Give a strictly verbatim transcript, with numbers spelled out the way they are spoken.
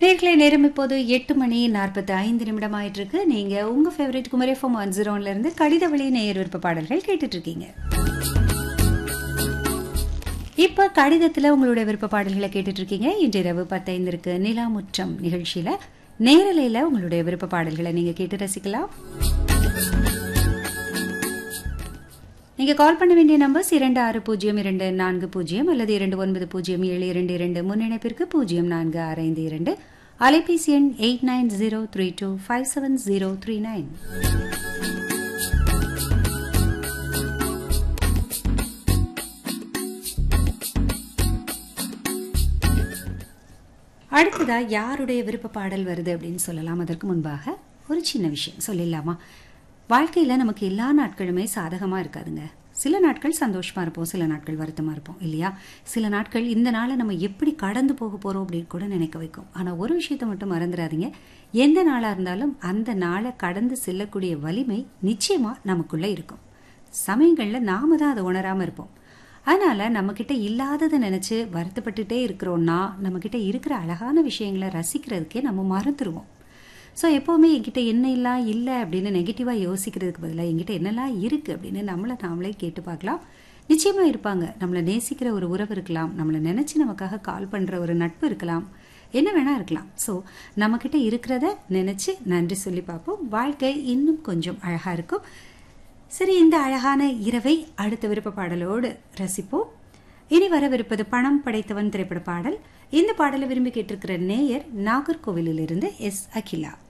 நேர்களை நேரம் இப்போது எட்டு மணி நாற்பத்தி ஐந்து நிமிடம் ஆயிட்டு இருக்கு. நீங்க உங்க ஃபேவரட் குமரி எஃப்எம் ஒன் ஜீரோல இருந்து கடித வழி நேயர் விருப்ப பாடல்கள் கேட்டுட்டு இருக்கீங்க. இப்ப கடிதத்துல உங்களுடைய விருப்ப பாடல்களை கேட்டுட்டு இருக்கீங்க. இன்றிரவு பத்தைந்து இருக்கு நிலாமுற்றம் நிகழ்ச்சியில நேரலையில உங்களுடைய விருப்ப பாடல்களை நீங்க கேட்டு ரசிக்கலாம். நீங்க கால் பண்ண வேண்டிய நம்பர்ஸ் இரண்டு ஆறு பூஜ்ஜியம் இரண்டு நான்கு பூஜ்ஜியம் அல்லது இரண்டு ஒன்பது பூஜ்ஜியம் ஏழு இரண்டு இரண்டு முன்னிணைப்பிற்கு பூஜ்ஜியம் நான்கு ஆறு ஐந்து இரண்டு அலைபேசி எண் eight nine zero three two five seven zero three nine. அடுத்ததா யாருடைய விருப்ப பாடல் வருது அப்படின்னு சொல்லலாம். அதற்கு முன்பாக ஒரு சின்ன விஷயம் சொல்லிடலாமா? வாழ்க்கையில நமக்கு எல்லா நாட்களுமே சாதகமா இருக்காதுங்க. சில நாட்கள் சந்தோஷமா இருப்போம், சில நாட்கள் வருத்தமா இருப்போம் இல்லையா? சில நாட்கள் இந்த நாளை நம்ம எப்படி கடந்து போக போறோம் அப்படின்னு கூட நினைக்க வைக்கும். ஆனா ஒரு விஷயத்த மட்டும் மறந்துடாதீங்க, எந்த நாளா இருந்தாலும் அந்த நாளை கடந்து செல்லக்கூடிய வலிமை நிச்சயமா நமக்குள்ள இருக்கும். சமயங்கள்ல நாம தான் அதை உணராம இருப்போம். அதனால நம்ம கிட்ட இல்லாததை நினைச்சு வருத்தப்பட்டுட்டே இருக்கிறோம்னா நம்ம கிட்ட இருக்கிற அழகான விஷயங்களை ரசிக்கிறதுக்கே நம்ம மறந்துடுவோம். ஸோ எப்போவுமே என்கிட்ட என்ன எல்லாம் இல்லை அப்படின்னு நெகட்டிவாக யோசிக்கிறதுக்கு பதிலாக என்கிட்ட என்னெல்லாம் இருக்குது அப்படின்னு நம்மளை நாமளே கேட்டு பார்க்கலாம். நிச்சயமாக இருப்பாங்க. நம்மளை நேசிக்கிற ஒரு உறவு இருக்கலாம், நம்மளை நினச்சி நமக்காக கால் பண்ணுற ஒரு நட்பு இருக்கலாம், என்ன வேணா இருக்கலாம். ஸோ நம்மக்கிட்ட இருக்கிறத நினச்சி நன்றி சொல்லி பார்ப்போம். வாழ்க்கை இன்னும் கொஞ்சம் அழகாக இருக்கும். சரி, இந்த அழகான இரவை அடுத்த விருப்ப பாடலோடு ரசிப்போம். இனி வரவிருப்பது பணம் படைத்தவன் திரைப்பட பாடல். இந்த பாடலை விரும்பி கேட்டிருக்கிற நேயர் நாகர்கோவிலிருந்து எஸ் அகிலா.